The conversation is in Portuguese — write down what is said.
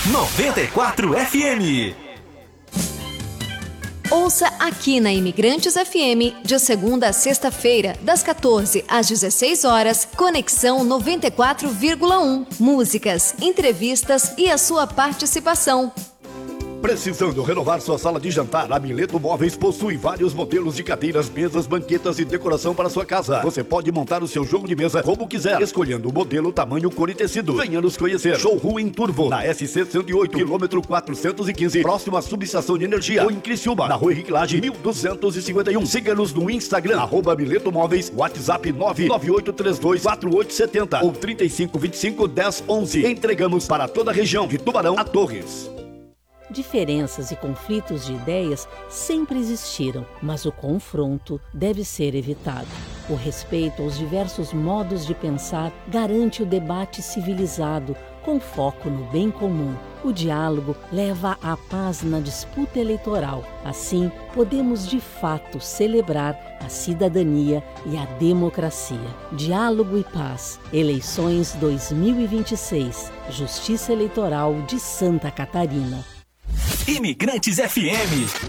94 FM. Ouça aqui na Imigrantes FM, de segunda a sexta-feira, das 14 às 16 horas, Conexão 94,1. Músicas, entrevistas e a sua participação. Precisando renovar sua sala de jantar? A Mileto Móveis possui vários modelos de cadeiras, mesas, banquetas e decoração para sua casa. Você pode montar o seu jogo de mesa como quiser, escolhendo o modelo, tamanho, cor e tecido. Venha nos conhecer. Showroom em Turvo, na SC 108, quilômetro 415, próximo à subestação de energia. Ou em Criciúma, na Rua Henrique Lage, 1251. Siga-nos no Instagram, @Mileto Móveis, WhatsApp 998324870 ou 3525-1011. Entregamos para toda a região, de Tubarão a Torres. Diferenças e conflitos de ideias sempre existiram, mas o confronto deve ser evitado. O respeito aos diversos modos de pensar garante o debate civilizado, com foco no bem comum. O diálogo leva à paz na disputa eleitoral. Assim, podemos de fato celebrar a cidadania e a democracia. Diálogo e paz. Eleições 2026. Justiça Eleitoral de Santa Catarina. Imigrantes FM.